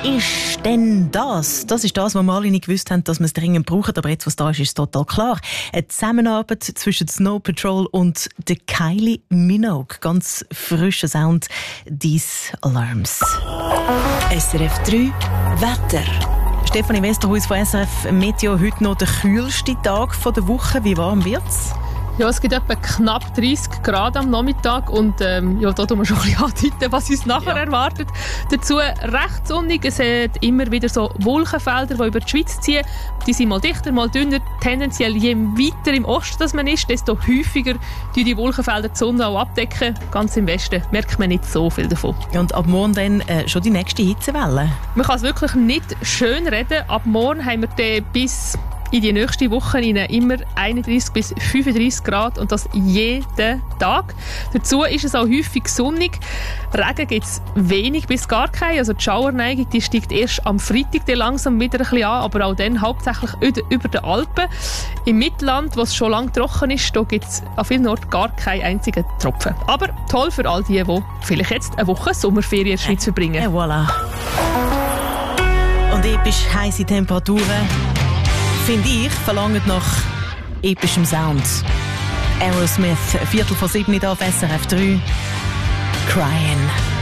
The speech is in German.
ist denn das? Das ist das, was wir alle nicht gewusst haben, dass wir es dringend brauchen. Aber jetzt, was da ist, ist total klar. Eine Zusammenarbeit zwischen Snow Patrol und der Kylie Minogue. Ganz frischer Sound, «These Alarms». SRF 3 Wetter. Stefanie Westerhuis von SRF Meteo. Heute noch der kühlste Tag der Woche. Wie warm wird's? Ja, es gibt etwa knapp 30 Grad am Nachmittag und da tun wir schon ein bisschen andeuten, was uns nachher erwartet. Dazu recht sonnig, es hat immer wieder so Wolkenfelder, die über die Schweiz ziehen. Die sind mal dichter, mal dünner. Tendenziell, je weiter im Osten das man ist, desto häufiger die Wolkenfelder die Sonne auch abdecken. Ganz im Westen merkt man nicht so viel davon. Und ab morgen dann schon die nächste Hitzewelle? Man kann es wirklich nicht schön reden. Ab morgen haben wir dann bis in die nächste Woche immer 31 bis 35 Grad und das jeden Tag. Dazu ist es auch häufig sonnig. Regen gibt es wenig bis gar keinen. Also die Schauerneigung die steigt erst am Freitag langsam wieder ein bisschen an, aber auch dann hauptsächlich über den Alpen. Im Mittelland, wo es schon lange trocken ist, da gibt es an vielen Orten gar keinen einzigen Tropfen. Aber toll für all die vielleicht jetzt eine Woche Sommerferien in der Schweiz verbringen. Et voilà. Und episch heisse Temperaturen, finde ich, verlangen nach epischem Sound. Aerosmith, 6:15 auf SRF 3. Crying.